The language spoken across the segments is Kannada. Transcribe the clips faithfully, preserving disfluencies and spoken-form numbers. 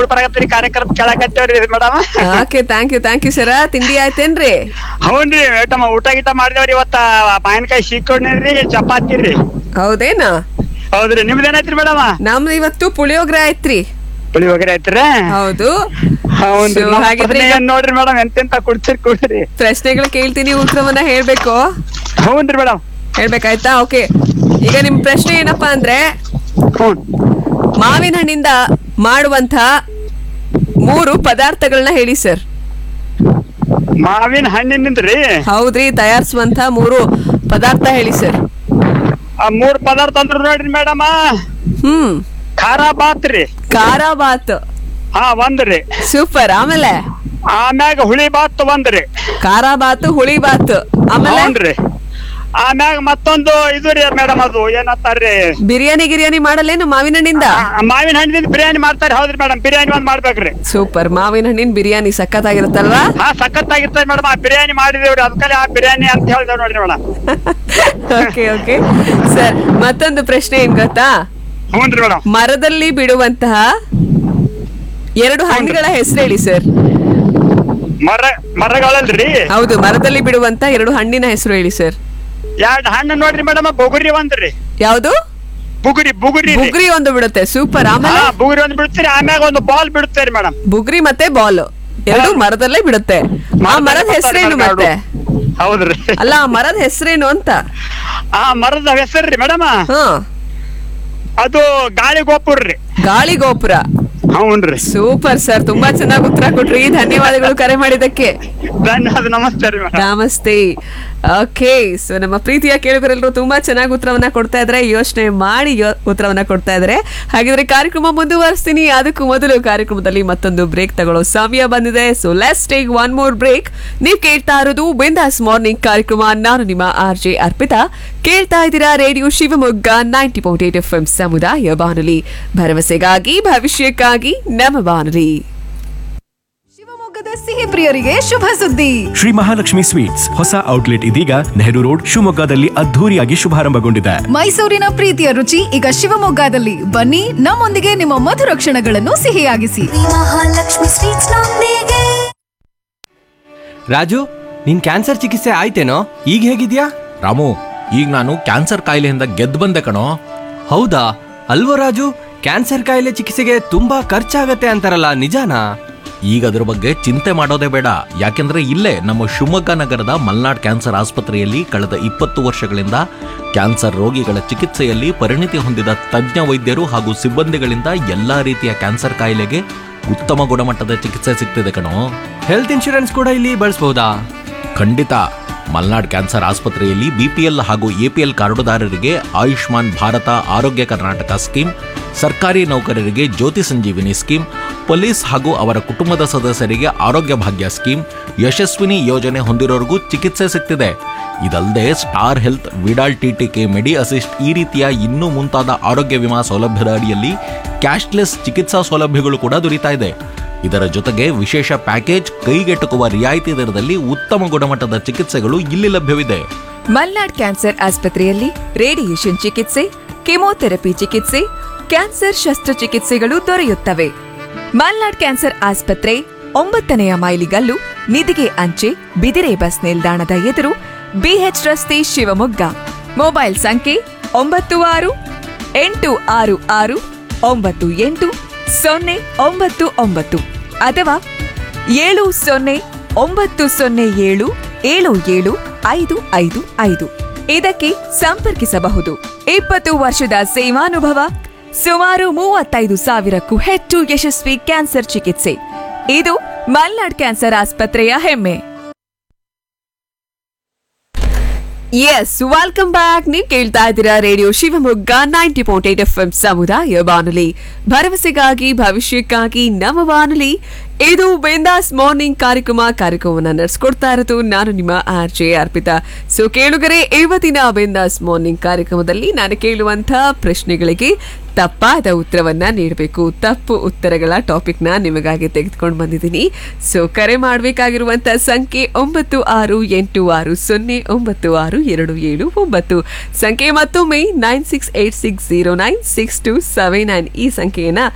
ಬರಕತ್ತೀರಿ ಕಾರ್ಯಕ್ರಮ ಕೇಳಕತ್ತೇವ್ರಿ madam. Okay, thank you thank you ಸರ. ತಿಂಡಿ ಆಯ್ತೇನ್ರಿ? ಹೌನ್ರಿ ಮೇಡಮ್, ಊಟ ಗೀಟ ಮಾಡಿದೇವ್ರಿ. ಇವತ್ತ ಮಾವಿನಕಾಯಿ ಶೀಕೊಂಡ್ರಿ, ಚಪಾತಿ ರೀ. ಹೌದೇನ? ಹೌದ್ರಿ. ನಿಮ್ದೇನಾಯ್ತ್ರಿ ಮೇಡಮ್? ನಮ್ದು ಇವತ್ತು ಪುಳಿಯೋಗ್ರೆ ಆಯ್ತ್ರಿ. ಪುಳಿಯೋಗರೆ ಆಯ್ತ್ರಿ? ಹೌದು. ಹೌನ್ರಿ. So, ಹಾಗಿದ್ರೆ ಏನ್ ನೋಡ್ರಿ ಮೇಡಮ್, ಎಂತೆಂತ ಕುಡ್ಸಿರ್ ಕುಡ್ರಿ. ಪ್ರಶ್ನೆಗಳು ಕೇಳ್ತೀನಿ, ಉತ್ತರವನ್ನ ಹೇಳ್ಬೇಕು. ಹೌನ್ರಿ ಮೇಡಮ್. ಹೇಳ್ಬೇಕಾಯ್ತಾ? ಓಕೆ, ಈಗ ನಿಮ್ ಪ್ರಶ್ನೆ ಏನಪ್ಪಾ ಅಂದ್ರೆ, ಹ್ಞೂ ಮಾವಿನ ಹಣ್ಣಿಂದ ಮಾಡುವಂತ ಮೂರು ಪದಾರ್ಥಗಳನ್ನ ಹೇಳಿ ಸರ್. ಮಾವಿನ ಹಣ್ಣಿನಿಂದ್ರಿ? ಹೌದ್ರಿ, ತಯಾರಿಸುವಂತ ಮೂರು ಪದಾರ್ಥ ಹೇಳಿ ಸರ್. ಆ ಮೂರ್ ಪದಾರ್ಥ ಅಂದ್ರ ನೋಡ್ರಿ ಮೇಡಮ್, ಹ್ಮ್ ಖಾರ ಬಾತ್ ರೀ. ಖಾರ ಬಾತ್. ಹಾ ಒಂದ್ರಿ. ಸೂಪರ್. ಆಮೇಲೆ ಆಮ್ಯಾಗ ಹುಳಿ ಬಾತ್ ಒಂದ್ರಿ. ಖಾರ ಬಾತ್, ಹುಳಿ ಬಾತ್. ಆಮೇಲೆ ಹೌನ್ರಿ. ಆಮ್ಯಾಗ ಮತ್ತೊಂದು ಇದು ರೀ ಮೇಡಮ್, ಅದು ಏನಂತಾರ್ರಿ, ಬಿರಿಯಾನಿ ಗಿರಿಯಾನಿ ಮಾಡಲ್ಲೇನು ಮಾವಿನ ಹಣ್ಣಿಂದ? ಮಾವಿನ ಹಣ್ಣಿನಿಂದ ಬಿರಿಯಾನಿ ಮಾಡ್ತಾರೆ. ಹೌದ್ರಿ ಮೇಡಮ್, ಬಿರಿಯಾನಿ ಒಂದ್ ಮಾಡ್ಬೇಕ್ರಿ. ಸೂಪರ್. ಮಾವಿನ ಹಣ್ಣಿನ ಬಿರಿಯಾನಿ ಸಖತ್ತಾಗಿರುತ್ತಲ್ವಾ? ಹಾ ಸಖತ್ತಾಗಿರ್ತದೆ ಮೇಡಮ್. ಆ ಬಿರಿಯಾನಿ ಮಾಡಿದೇವ್ರಿ, ಅದಕ್ಕಲ್ಲಿ ಆ ಬಿರಿಯಾನಿ ಅಂತ ಹೇಳಿದೇವ್ ನೋಡ್ರಿ ಮೇಡಮ್. ಓಕೆ ಓಕೆ ಸರ್, ಮತ್ತೊಂದು ಪ್ರಶ್ನೆ ಏನ್ ಗೊತ್ತಾ? ಹ್ಞೂನ್ರಿ ಮೇಡಮ್. ಮರದಲ್ಲಿ ಬಿಡುವಂತಹ ಎರಡು ಹಣ್ಣುಗಳ ಹೆಸರು ಹೇಳಿ ಸರ್. ಮರ ಮರಗಳಲ್ರಿ? ಹೌದು, ಮರದಲ್ಲಿ ಬಿಡುವಂತ ಎರಡು ಹಣ್ಣಿನ ಹೆಸರು ಹೇಳಿ ಸರ್. ಎರಡ್ ಹಣ್ಣು ನೋಡ್ರಿ ಮೇಡಮ್, ಬುಗುರಿ ಒಂದ್ರಿ. ಯಾವ್ದು? ಬುಗುರಿ. ಬುಗುರಿ ಬುಗ್ರಿ ಒಂದು ಬಿಡುತ್ತೆ. ಸೂಪರ್. ಆಮೇಲೆ ಬುಗುರಿ ಒಂದು ಬಿಡ್ತೀರಿ, ಆಮ್ಯಾಗ ಒಂದು ಬಾಲ್ ಬಿಡುತ್ತೇರಿ ಮೇಡಮ್. ಬುಗ್ರಿ ಮತ್ತೆ ಬಾಲ್ ಎರಡು ಮರದಲ್ಲೇ ಬಿಡುತ್ತೆ. ಆ ಮರದ ಹೆಸರೇನು ಮತ್ತೆ? ಹೌದ್ರಿ. ಅಲ್ಲ, ಆ ಮರದ ಹೆಸರೇನು ಅಂತ? ಆ ಮರದ ಹೆಸರ್ರಿ ಮೇಡಮ್, ಹಾ ಅದು ಗಾಳಿ ಗೋಪುರ ರೀ. ಗಾಳಿ ಗೋಪುರ. ಹೌನ್ರಿ. ಸೂಪರ್ ಸರ್, ತುಂಬಾ ಚೆನ್ನಾಗಿ ಉತ್ತರ ಕೊಟ್ರಿ. ಧನ್ಯವಾದಗಳು ಕರೆ ಮಾಡಿದ್ದಕ್ಕೆ. ಧನ್ಯವಾದ. ನಮಸ್ತೆ ರೀ ಮೇಡಮ್. ನಮಸ್ತೆ. ಓಕೆ, ಸೊ ನಮ್ಮ ಪ್ರೀತಿಯ ಕೇಳುಗರೆಲ್ಲರೂ ತುಂಬಾ ಚೆನ್ನಾಗಿ ಉತ್ತರವನ್ನ ಕೊಡ್ತಾ ಇದ್ರೆ, ಯೋಚನೆ ಮಾಡಿ ಉತ್ತರವನ್ನ ಕೊಡ್ತಾ ಇದ್ರೆ. ಹಾಗಿದ್ರೆ ಕಾರ್ಯಕ್ರಮ ಮುಂದುವರಿಸ್ತೀನಿ. ಅದಕ್ಕೂ ಮೊದಲು ಕಾರ್ಯಕ್ರಮದಲ್ಲಿ ಮತ್ತೊಂದು ಬ್ರೇಕ್ ತಗೊಳ್ಳೋ ಸಮಯ ಬಂದಿದೆ. So let's take one more break. ನೀವು ಕೇಳ್ತಾ ಇರೋದು ಬಿಂದಾಸ್ ಮಾರ್ನಿಂಗ್ ಕಾರ್ಯಕ್ರಮ. ನಾನು ನಿಮ್ಮ ಆರ್ ಜೆ ಅರ್ಪಿತಾ. ಕೇಳ್ತಾ ಇದ್ದೀರಾ radio Shivamogga ninety point eight F M ಸಮುದಾಯ ಬಾನುಲಿ, ಭರವಸೆಗಾಗಿ ಭವಿಷ್ಯಕ್ಕಾಗಿ ನಮ್ಮ ಬಾನುಲಿ. ಶಿವಮೊಗ್ಗದ ಸಿಹಿ ಪ್ರಿಯರಿಗೆ ಶುಭ ಸುದ್ದಿ. ಶ್ರೀ ಮಹಾಲಕ್ಷ್ಮಿ ಸ್ವೀಟ್ಸ್ ಹೊಸ ಔಟ್ಲೆಟ್ ಇದೀಗ ನೆಹರು ರೋಡ್ ಶಿವಮೊಗ್ಗದಲ್ಲಿ ಅದ್ಧೂರಿಯಾಗಿ ಶುಭಾರಂಭಗೊಂಡಿದೆ. ಮೈಸೂರಿನ ಪ್ರೀತಿಯ ರುಚಿ ಈಗ ಶಿವಮೊಗ್ಗದಲ್ಲಿ. ಬನ್ನಿ, ನಮ್ಮೊಂದಿಗೆ ನಿಮ್ಮ ಮಧುರ ಕ್ಷಣಗಳನ್ನು ಸಿಹಿಯಾಗಿಸಿ. ಮಹಾಲಕ್ಷ್ಮಿ ಸ್ವೀಟ್ಸ್ ನೊಂದಿಗೆ. ರಾಜು, ನಿನ್ ಕ್ಯಾನ್ಸರ್ ಚಿಕಿತ್ಸೆ ಆಯ್ತೇನೋ? ಈಗ ಹೇಗಿದ್ಯಾ? ರಾಮು, ಈಗ ನಾನು ಕ್ಯಾನ್ಸರ್ ಕಾಯಿಲೆಯಿಂದ ಗೆದ್ದು ಬಂದೆ ಕಣೋ. ಹೌದಾ? ಅಲ್ವೋ ರಾಜು, ಕ್ಯಾನ್ಸರ್ ಕಾಯಿಲೆ ಚಿಕಿತ್ಸೆಗೆ ತುಂಬಾ ಖರ್ಚಾಗತ್ತೆ ಅಂತಾರಲ್ಲ, ನಿಜಾನಾ? ಈಗ ಅದ್ರ ಬಗ್ಗೆ ಚಿಂತೆ ಮಾಡೋದೇ ಬೇಡ. ಯಾಕೆಂದ್ರೆ ಇಲ್ಲೇ ನಮ್ಮ ಶಿವಮೊಗ್ಗ ನಗರದ ಮಲ್ನಾಡ್ ಕ್ಯಾನ್ಸರ್ ಆಸ್ಪತ್ರೆಯಲ್ಲಿ ಕಳೆದ ಇಪ್ಪತ್ತು ವರ್ಷಗಳಿಂದ ಕ್ಯಾನ್ಸರ್ ರೋಗಿಗಳ ಚಿಕಿತ್ಸೆಯಲ್ಲಿ ಪರಿಣಿತಿ ಹೊಂದಿದ ತಜ್ಞ ವೈದ್ಯರು ಹಾಗೂ ಸಿಬ್ಬಂದಿಗಳಿಂದ ಎಲ್ಲಾ ರೀತಿಯ ಕ್ಯಾನ್ಸರ್ ಕಾಯಿಲೆಗೆ ಉತ್ತಮ ಗುಣಮಟ್ಟದ ಚಿಕಿತ್ಸೆ ಸಿಗ್ತಿದೆ ಕಣೋ. ಹೆಲ್ತ್ ಇನ್ಶೂರೆನ್ಸ್ ಕೂಡ ಇಲ್ಲಿ ಬಳಸಬಹುದಾ? ಖಂಡಿತ. ಮಲ್ನಾಡ್ ಕ್ಯಾನ್ಸರ್ ಆಸ್ಪತ್ರೆಯಲ್ಲಿ ಬಿಪಿಎಲ್ ಹಾಗೂ ಎಪಿಎಲ್ ಕಾರ್ಡುದಾರರಿಗೆ ಆಯುಷ್ಮಾನ್ ಭಾರತ ಆರೋಗ್ಯ ಕರ್ನಾಟಕ ಸ್ಕೀಮ್, ಸರ್ಕಾರಿ ನೌಕರರಿಗೆ ಜ್ಯೋತಿ ಸಂಜೀವಿನಿ ಸ್ಕೀಮ್, ಪೊಲೀಸ್ ಹಾಗೂ ಅವರ ಕುಟುಂಬದ ಸದಸ್ಯರಿಗೆ ಆರೋಗ್ಯ ಭಾಗ್ಯ ಸ್ಕೀಮ್, ಯಶಸ್ವಿನಿ ಯೋಜನೆ ಹೊಂದಿರೋರಿಗೂ ಚಿಕಿತ್ಸೆ ಸಿಗ್ತಿದೆ. ಇದಲ್ಲದೆ ಸ್ಟಾರ್ ಹೆಲ್ತ್, ವಿಡಾಲ್ ಟಿಟಿಕೆ, ಮೆಡಿ ಅಸಿಸ್ಟ್ ಈ ರೀತಿಯ ಇನ್ನೂ ಮುಂತಾದ ಆರೋಗ್ಯ ವಿಮಾ ಸೌಲಭ್ಯದ ಅಡಿಯಲ್ಲಿ ಕ್ಯಾಶ್ಲೆಸ್ ಚಿಕಿತ್ಸಾ ಸೌಲಭ್ಯಗಳು ಕೂಡ ದೊರೀತಾ ಇದೆ. ಇದರ ಜೊತೆಗೆ ವಿಶೇಷ ಪ್ಯಾಕೇಜ್, ಕೈಗೆಟುಕುವ ರಿಯಾಯಿತಿ ದರದಲ್ಲಿ ಉತ್ತಮ ಗುಣಮಟ್ಟದ ಚಿಕಿತ್ಸೆಗಳು ಇಲ್ಲಿ ಲಭ್ಯವಿದೆ. ಮಲ್ನಾಡ್ ಕ್ಯಾನ್ಸರ್ ಆಸ್ಪತ್ರೆಯಲ್ಲಿ ರೇಡಿಯೇಷನ್ ಚಿಕಿತ್ಸೆ, ಕೆಮೊಥೆರಪಿ ಚಿಕಿತ್ಸೆ, ಕ್ಯಾನ್ಸರ್ ಶಸ್ತ್ರಚಿಕಿತ್ಸೆಗಳು ದೊರೆಯುತ್ತವೆ. ಮಲ್ನಾಡ್ ಕ್ಯಾನ್ಸರ್ ಆಸ್ಪತ್ರೆ ಒಂಬತ್ತನೆಯ ಮೈಲಿಗಲ್ಲು, ನಿಧಿಗೆ ಅಂಚೆ, ಬಿದಿರೆ ಬಸ್ ನಿಲ್ದಾಣದ ಎದುರು, ಬಿಎಚ್ ರಸ್ತೆ, ಶಿವಮೊಗ್ಗ. ಮೊಬೈಲ್ ಸಂಖ್ಯೆ ಒಂಬತ್ತು ಆರು ಎಂಟು ಆರು ಆರು ಒಂಬತ್ತು ಎಂಟು ಸೊನ್ನೆ ಒಂಬತ್ತು ಒಂಬತ್ತು ಅಥವಾ ಏಳು ಸೊನ್ನೆ ಒಂಬತ್ತು ಸೊನ್ನೆ ಏಳು ಏಳು ಏಳು ಐದು ಐದು ಐದು ಇದಕ್ಕೆ ಸಂಪರ್ಕಿಸಬಹುದು. ಇಪ್ಪತ್ತು ವರ್ಷದ ಸೇವಾನುಭವ, ಸುಮಾರು ಮೂವತ್ತೈದು ಸಾವಿರಕ್ಕೂ ಹೆಚ್ಚು ಯಶಸ್ವಿ ಕ್ಯಾನ್ಸರ್ ಚಿಕಿತ್ಸೆ. ಇದು ಮಲ್ನಾಡ್ ಕ್ಯಾನ್ಸರ್ ಆಸ್ಪತ್ರೆಯ ಹೆಮ್ಮೆ. S, welcome back. ನೀವು ಕೇಳ್ತಾ ಇದ್ದೀರಾ radio Shivamogga ninety point eight F M ಸಮುದಾಯ ಬಾನುಲಿ, ಭರವಸೆಗಾಗಿ ಭವಿಷ್ಯಕ್ಕಾಗಿ ನಮ್ಮ ಬಾನುಲಿ. ಇದು ಬಿಂದಾಸ್ ಮಾರ್ನಿಂಗ್ ಕಾರ್ಯಕ್ರಮ. ಕಾರ್ಯಕ್ರಮವನ್ನು ನಡೆಸ್ಕೊಡ್ತಾ ಇರೋದು ನಾನು ನಿಮ್ಮ ಆರ್ ಜೆ ಅರ್ಪಿತಾ. ಸೊ ಕೇಳುಗರೆ, ಇವತ್ತಿನ ಬಿಂದಾಸ್ ಮಾರ್ನಿಂಗ್ ಕಾರ್ಯಕ್ರಮದಲ್ಲಿ ನಾನು ಕೇಳುವಂತಹ ಪ್ರಶ್ನೆಗಳಿಗೆ ತಪ್ಪಾದ ಉತ್ತರವನ್ನ ನೀಡಬೇಕು. ತಪ್ಪು ಉತ್ತರಗಳ ಟಾಪಿಕ್ ನ ನಿಮಗಾಗಿ ತೆಗೆದುಕೊಂಡು ಬಂದಿದ್ದೀನಿ. ಸೊ ಕರೆ ಮಾಡಬೇಕಾಗಿರುವಂತಹ ಸಂಖ್ಯೆ ಒಂಬತ್ತು ಆರು ಎಂಟು ಆರು ಸೊನ್ನೆ ಒಂಬತ್ತು ಆರು ಎರಡು ಏಳು ಒಂಬತ್ತು. ಸಂಖ್ಯೆ ಮತ್ತೊಮ್ಮೆ nine six eight six zero nine six to seven nine. ಈ ಸಂಖ್ಯೆಯನ್ನ